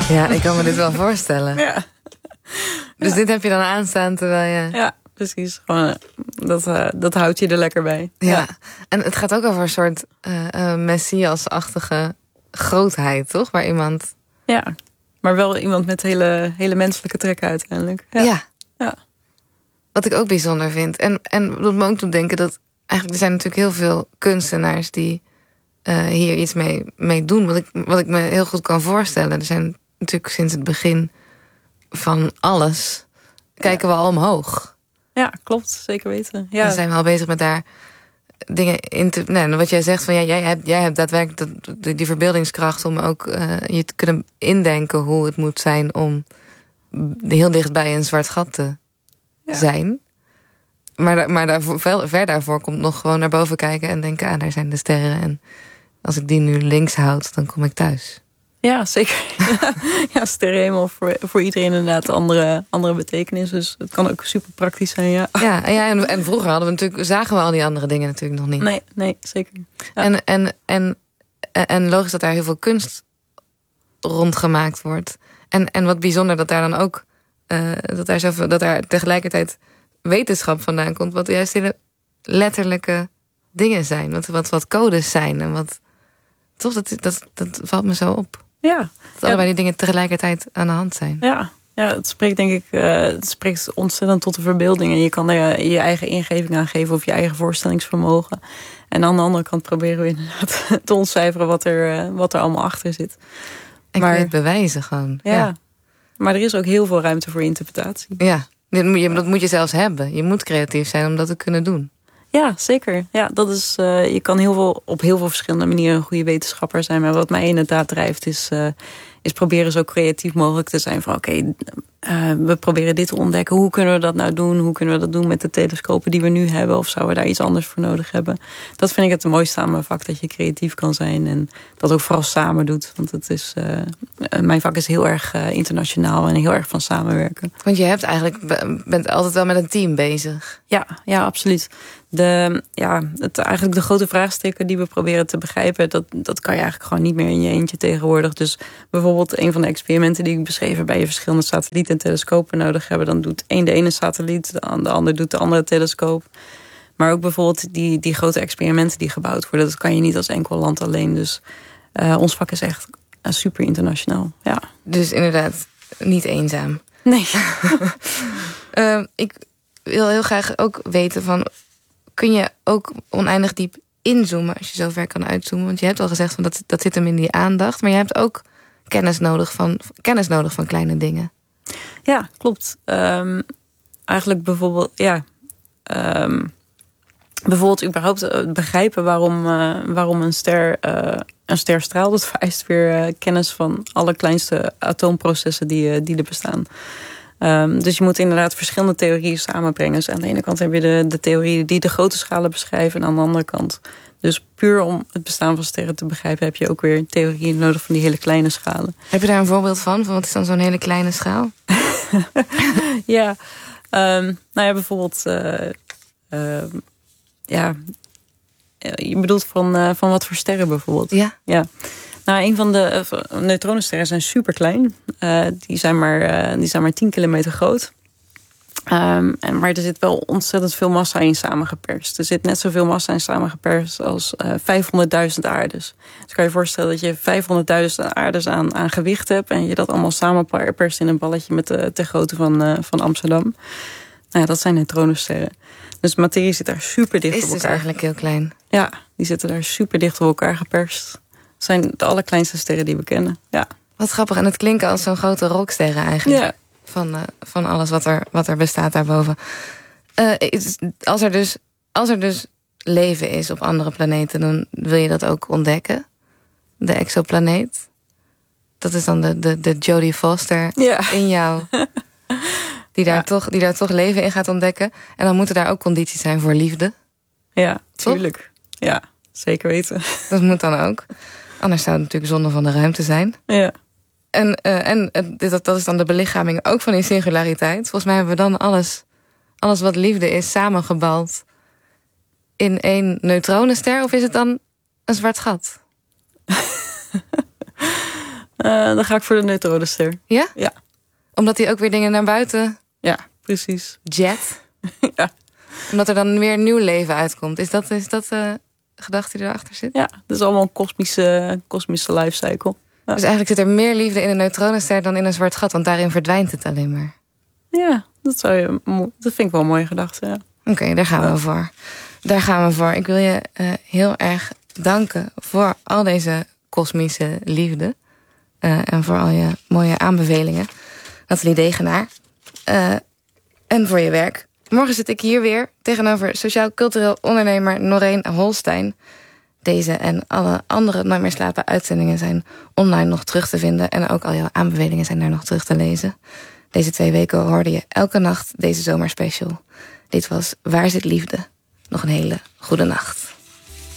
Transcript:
Ja, ik kan me dit wel voorstellen. Ja. Dus dit heb je dan aanstaan terwijl je... Ja, precies. Gewoon, dat houdt je er lekker bij. Ja. En het gaat ook over een soort Messias-achtige grootheid, toch? Waar iemand... Ja, maar wel iemand met hele menselijke trekken uiteindelijk. Ja. Ja. Wat ik ook bijzonder vind. En dat me ook doet denken dat... Eigenlijk er zijn natuurlijk heel veel kunstenaars die hier iets mee doen. Wat ik me heel goed kan voorstellen. Er zijn natuurlijk sinds het begin van alles... kijken we al omhoog. Ja, klopt. Zeker weten. Ja. Dan zijn we al bezig met daar dingen in te... Nou, wat jij zegt, van jij hebt daadwerkelijk die verbeeldingskracht... om ook je te kunnen indenken hoe het moet zijn... om heel dicht bij een zwart gat te zijn. Maar ver daarvoor komt nog gewoon naar boven kijken... en denken, daar zijn de sterren. En als ik die nu links houd, dan kom ik thuis. Ja, zeker. Ja, sterrenhemel voor iedereen inderdaad andere betekenis. Dus het kan ook super praktisch zijn, ja. Ja, en vroeger zagen we al die andere dingen natuurlijk nog niet. Nee, zeker. Ja. En logisch dat daar heel veel kunst rondgemaakt wordt. En wat bijzonder dat daar dan ook... dat daar tegelijkertijd wetenschap vandaan komt... wat juist hele letterlijke dingen zijn. Wat codes zijn. En wat... Toch, dat valt me zo op. Ja. Dat allebei die dingen tegelijkertijd aan de hand zijn. Ja, het spreekt denk ik het spreekt ontzettend tot de verbeelding. En je kan er je eigen ingeving aan geven of je eigen voorstellingsvermogen. En aan de andere kant proberen we inderdaad te ontcijferen wat er allemaal achter zit. En kun je het bewijzen gewoon. Ja, maar er is ook heel veel ruimte voor interpretatie. Ja, dat moet je zelfs hebben. Je moet creatief zijn om dat te kunnen doen. Ja, zeker. Ja, dat is, je kan op heel veel verschillende manieren een goede wetenschapper zijn. Maar wat mij inderdaad drijft is proberen zo creatief mogelijk te zijn. Van oké, we proberen dit te ontdekken. Hoe kunnen we dat nou doen? Hoe kunnen we dat doen met de telescopen die we nu hebben? Of zouden we daar iets anders voor nodig hebben? Dat vind ik het mooiste aan mijn vak. Dat je creatief kan zijn. En dat ook vooral samen doet. Want het is, mijn vak is heel erg internationaal. En heel erg van samenwerken. Want je bent altijd wel met een team bezig. Ja, absoluut. Eigenlijk de grote vraagstukken die we proberen te begrijpen... dat kan je eigenlijk gewoon niet meer in je eentje tegenwoordig. Dus bijvoorbeeld een van de experimenten die ik beschreef... waarbij je verschillende satellieten en telescopen nodig hebben... dan doet de ene satelliet, de ander doet de andere telescoop. Maar ook bijvoorbeeld die grote experimenten die gebouwd worden... dat kan je niet als enkel land alleen. Dus ons vak is echt super internationaal. Ja. Dus inderdaad, niet eenzaam. Nee. Ik wil heel graag ook weten van... kun je ook oneindig diep inzoomen als je zo ver kan uitzoomen? Want je hebt al gezegd van dat zit hem in die aandacht. Maar je hebt ook kennis nodig van kleine dingen. Ja, klopt. Eigenlijk bijvoorbeeld... bijvoorbeeld überhaupt begrijpen waarom een ster straalt. Dat vereist weer kennis van alle kleinste atoomprocessen die er bestaan. Dus je moet inderdaad verschillende theorieën samenbrengen. Dus aan de ene kant heb je de theorieën die de grote schalen beschrijven... en aan de andere kant... Dus puur om het bestaan van sterren te begrijpen... heb je ook weer theorieën nodig van die hele kleine schalen. Heb je daar een voorbeeld van? Wat is dan zo'n hele kleine schaal? Ja, bijvoorbeeld... je bedoelt van wat voor sterren bijvoorbeeld? Ja. Nou, een van de neutronensterren zijn super klein. Die zijn maar 10 kilometer groot. Maar er zit wel ontzettend veel massa in samengeperst. Er zit net zoveel massa in samengeperst als 500.000 aardes. Dus kan je voorstellen dat je 500.000 aardes aan gewicht hebt... en je dat allemaal samenperst in een balletje met de grootte van Amsterdam. Nou ja, dat zijn neutronensterren. Dus de materie zit daar super dicht op elkaar. Is dus eigenlijk heel klein. Ja, die zitten daar super dicht op elkaar geperst. Dat zijn de allerkleinste sterren die we kennen. Ja. Wat grappig. En het klinken als zo'n grote rocksterren eigenlijk. Ja. Van alles wat er bestaat daarboven. Als er dus leven is op andere planeten... dan wil je dat ook ontdekken. De exoplaneet. Dat is dan de Jodie Foster in jou... Die daar toch leven in gaat ontdekken. En dan moeten daar ook condities zijn voor liefde. Ja, tuurlijk. Ja, zeker weten. Dat moet dan ook. Anders zou het natuurlijk zonde van de ruimte zijn. Ja. En dat is dan de belichaming ook van die singulariteit. Volgens mij hebben we dan alles wat liefde is samengebald in één neutronenster. Of is het dan een zwart gat? Dan ga ik voor de neutronenster. Ja? Ja. Omdat hij ook weer dingen naar buiten Ja, precies. jet? Ja. Omdat er dan weer nieuw leven uitkomt. Is dat de gedachte die erachter zit? Ja, het is allemaal een kosmische lifecycle. Ja. Dus eigenlijk zit er meer liefde in een neutronenster dan in een zwart gat. Want daarin verdwijnt het alleen maar. Ja, dat vind ik wel een mooie gedachte. Ja. Oké, daar gaan we voor. Daar gaan we voor. Ik wil je heel erg danken voor al deze kosmische liefde. En voor al je mooie aanbevelingen. Nathalie Degenaar. En voor je werk. Morgen zit ik hier weer tegenover sociaal-cultureel ondernemer Noreen Holstein. Deze en alle andere Nooit meer slapen uitzendingen zijn online nog terug te vinden. En ook al jouw aanbevelingen zijn daar nog terug te lezen. Deze 2 weken hoorde je elke nacht deze zomerspecial. Dit was Waar zit liefde? Nog een hele goede nacht.